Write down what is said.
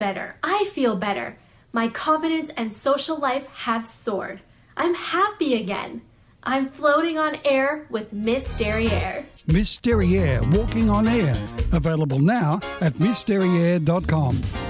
better. I feel better. My confidence and social life have soared. I'm happy again. I'm floating on air with Miss Derriere. Miss Derriere, walking on air. Available now at missderriere.com.